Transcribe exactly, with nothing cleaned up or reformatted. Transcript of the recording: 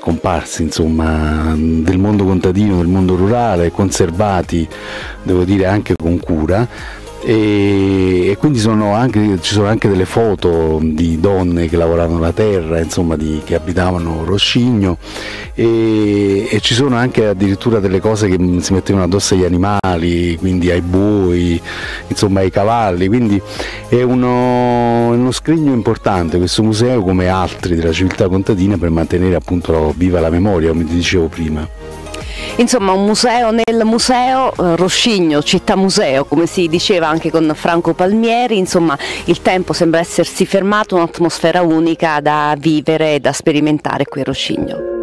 scomparsi, insomma, del mondo contadino, del mondo rurale, conservati, devo dire, anche con cura. E, e quindi sono anche, ci sono anche delle foto di donne che lavoravano la terra, insomma, di, che abitavano Roscigno, e, e ci sono anche addirittura delle cose che si mettevano addosso agli animali, quindi ai buoi, insomma ai cavalli, quindi è uno, uno scrigno importante questo museo, come altri della civiltà contadina, per mantenere appunto viva la memoria, come ti dicevo prima. Insomma, un museo nel museo, eh, Roscigno, città museo, come si diceva anche con Franco Palmieri. Insomma, il tempo sembra essersi fermato, un'atmosfera unica da vivere e da sperimentare qui a Roscigno.